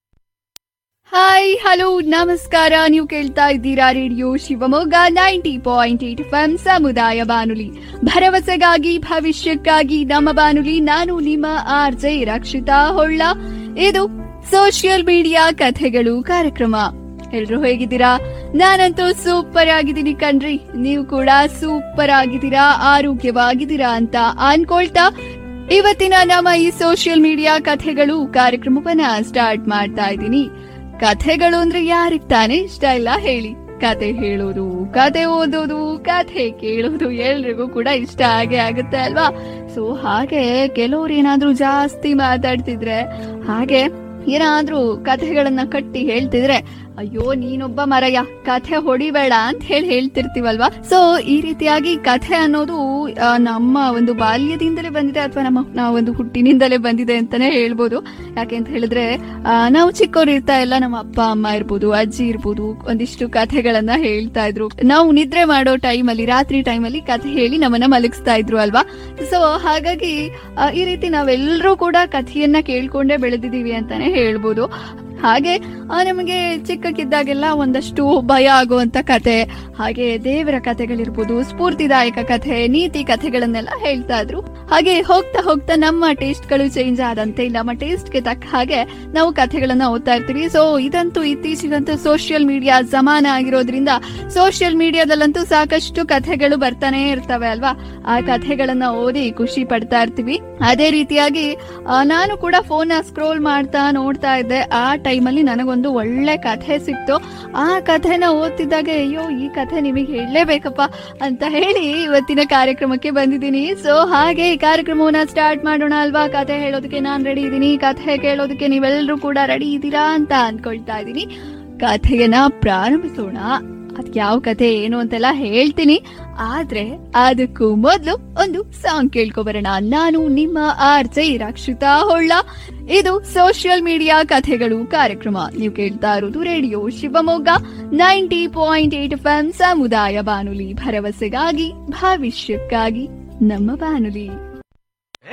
ಹಾಯ್, ಹಲೋ, ನಮಸ್ಕಾರ. ನೀವು ಕೇಳ್ತಾ ಇದ್ದೀರಾ radio Shivamogga ninety point eight F M ಸಮುದಾಯ ಬಾನುಲಿ, ಭರವಸೆಗಾಗಿ ಭವಿಷ್ಯಕ್ಕಾಗಿ ನಮ್ಮ ಬಾನುಲಿ. ನಾನು ನಿಮ್ಮ ಆರ್ ಜೆ ರಕ್ಷಿತಾ ಹೊಳ್ಳ. ಇದು ಸೋಷಿಯಲ್ ಮೀಡಿಯಾ ಕಥೆಗಳು ಕಾರ್ಯಕ್ರಮ. ಎಲ್ರು ಹೇಗಿದ್ದೀರಾ? ನಾನಂತೂ ಸೂಪರ್ ಆಗಿದ್ದೀನಿ ಕಣ್ರಿ. ನೀವು ಕೂಡ ಸೂಪರ್ ಆಗಿದ್ದೀರಾ, ಆರೋಗ್ಯವಾಗಿದ್ದೀರಾ ಅಂತ ಅನ್ಕೊಳ್ತಾ ಇವತ್ತಿನ ನಮ್ಮ ಈ ಸೋಷಿಯಲ್ ಮೀಡಿಯಾ ಕಥೆಗಳು ಕಾರ್ಯಕ್ರಮವನ್ನ ಸ್ಟಾರ್ಟ್ ಮಾಡ್ತಾ ಇದ್ದೀನಿ. ಕಥೆಗಳು ಅಂದ್ರೆ ಯಾರಿಗ್ ತಾನೇ ಇಷ್ಟ ಇಲ್ಲ ಹೇಳಿ? ಕತೆ ಹೇಳೋದು, ಕತೆ ಓದೋದು, ಕಥೆ ಕೇಳೋದು ಎಲ್ರಿಗೂ ಕೂಡ ಇಷ್ಟ ಆಗೇ ಆಗುತ್ತೆ ಅಲ್ವಾ? ಸೊ ಹಾಗೆ ಕೆಲವ್ರು ಏನಾದ್ರೂ ಜಾಸ್ತಿ ಮಾತಾಡ್ತಿದ್ರೆ, ಹಾಗೆ ಏನಾದ್ರೂ ಕಥೆಗಳನ್ನ ಕಟ್ಟಿ ಹೇಳ್ತಿದ್ರೆ, ಅಯ್ಯೋ ನೀನೊಬ್ಬ ಮರಯ್ಯ, ಕಥೆ ಹೊಡಿಬೇಡ ಅಂತ ಹೇಳಿ ಹೇಳ್ತಿರ್ತೀವಲ್ವಾ? ಸೊ ಈ ರೀತಿಯಾಗಿ ಕಥೆ ಅನ್ನೋದು ನಮ್ಮ ಒಂದು ಬಾಲ್ಯದಿಂದಲೇ ಬಂದಿದೆ, ಅಥವಾ ನಮ್ಮ ನಾವು ಒಂದು ಹುಟ್ಟಿನಿಂದಲೇ ಬಂದಿದೆ ಅಂತಾನೆ ಹೇಳ್ಬೋದು. ಯಾಕೆ ಅಂತ ಹೇಳಿದ್ರೆ, ನಾವು ಚಿಕ್ಕವ್ರು ಇರ್ತಾ ಎಲ್ಲ ನಮ್ಮ ಅಪ್ಪ ಅಮ್ಮ ಇರ್ಬೋದು, ಅಜ್ಜಿ ಇರ್ಬೋದು, ಒಂದಿಷ್ಟು ಕಥೆಗಳನ್ನ ಹೇಳ್ತಾ ಇದ್ರು. ನಾವು ನಿದ್ರೆ ಮಾಡೋ ಟೈಮಲ್ಲಿ, ರಾತ್ರಿ ಟೈಮಲ್ಲಿ ಕಥೆ ಹೇಳಿ ನಮ್ಮನ್ನ ಮಲಗಿಸ್ತಾ ಇದ್ರು ಅಲ್ವಾ? ಸೊ ಹಾಗಾಗಿ ಈ ರೀತಿ ನಾವೆಲ್ಲರೂ ಕೂಡ ಕಥೆಯನ್ನ ಕೇಳ್ಕೊಂಡೇ ಬೆಳೆದಿದೀವಿ ಅಂತಾನೆ ಹೇಳ್ಬೋದು. ಹಾಗೆ ನಮಗೆ ಚಿಕ್ಕಕ್ಕಿದ್ದಾಗೆಲ್ಲ ಒಂದಷ್ಟು ಭಯ ಆಗುವಂತ ಕತೆ, ಹಾಗೆ ದೇವರ ಕಥೆಗಳಿರ್ಬೋದು, ಸ್ಫೂರ್ತಿದಾಯಕ ಕಥೆ, ನೀತಿ ಕಥೆಗಳನ್ನೆಲ್ಲ ಹೇಳ್ತಾ ಇದ್ರು. ಹಾಗೆ ಹೋಗ್ತಾ ಹೋಗ್ತಾ ನಮ್ಮ ಟೇಸ್ಟ್ ಗಳು ಚೇಂಜ್ ಆದಂತೆ, ನಮ್ಮ ಟೇಸ್ಟ್ ಗೆ ತಕ್ಕ ಹಾಗೆ ನಾವು ಕಥೆಗಳನ್ನ ಓದ್ತಾ ಇರ್ತೀವಿ. ಸೊ ಇದಂತೂ ಇತ್ತೀಚೆಗಂತೂ ಸೋಷಿಯಲ್ ಮೀಡಿಯಾ ಜಮಾನ ಆಗಿರೋದ್ರಿಂದ ಸೋಷಿಯಲ್ ಮೀಡಿಯಾದಲ್ಲಂತೂ ಸಾಕಷ್ಟು ಕಥೆಗಳು ಬರ್ತಾನೆ ಇರ್ತವೆ ಅಲ್ವಾ? ಆ ಕಥೆಗಳನ್ನ ಓದಿ ಖುಷಿ ಪಡ್ತಾ ಇರ್ತೀವಿ. ಅದೇ ರೀತಿಯಾಗಿ ನಾನು ಕೂಡ ಫೋನ್ ಸ್ಕ್ರೋಲ್ ಮಾಡ್ತಾ ನೋಡ್ತಾ ಇದ್ದೆ. ಆ ಟೈಮಲ್ಲಿ ನನಗೊಂದು ಒಳ್ಳೆ ಕಥೆ ಸಿಕ್ತು. ಆ ಕಥೆನ ಓದ್ತಿದ್ದಾಗ, ಅಯ್ಯೋ ಈ ಕಥೆ ನಿಮಗೆ ಹೇಳಲೇಬೇಕಪ್ಪ ಅಂತ ಹೇಳಿ ಇವತ್ತಿನ ಕಾರ್ಯಕ್ರಮಕ್ಕೆ ಬಂದಿದ್ದೀನಿ. ಸೊ ಹಾಗೆ ಈ ಕಾರ್ಯಕ್ರಮವನ್ನ ಸ್ಟಾರ್ಟ್ ಮಾಡೋಣ ಅಲ್ವಾ? ಕಥೆ ಹೇಳೋದಕ್ಕೆ ನಾನ್ ರೆಡಿ ಇದ್ದೀನಿ, ಕಥೆ ಕೇಳೋದಕ್ಕೆ ನೀವೆಲ್ಲರೂ ಕೂಡ ರೆಡಿ ಇದ್ದೀರಾ ಅಂತ ಅನ್ಕೊಳ್ತಾ ಇದ್ದೀನಿ. ಕಥೆಯನ್ನ ಪ್ರಾರಂಭಿಸೋಣ. ಅದ್ ಯಾವ ಕಥೆ ಏನು ಅಂತೆಲ್ಲ ಹೇಳ್ತೀನಿ, ಆದ್ರೆ ಅದಕ್ಕೂ ಮೊದಲು ಒಂದು ಸಾಂಗ್ ಕೇಳ್ಕೊಬರೋಣ. ನಾನು ನಿಮ್ಮ ಆರ್ ಜೆ ರಕ್ಷಿತಾ ಹೊಳ್ಳ. ಇದು ಸೋಷಿಯಲ್ ಮೀಡಿಯಾ ಕಥೆಗಳು ಕಾರ್ಯಕ್ರಮ. ನೀವು ಕೇಳ್ತಾ ಇರೋದು radio Shivamogga ninety point eight F M ಸಮುದಾಯ ಬಾನುಲಿ, ಭರವಸೆಗಾಗಿ ಭವಿಷ್ಯಕ್ಕಾಗಿ ನಮ್ಮ ಬಾನುಲಿ.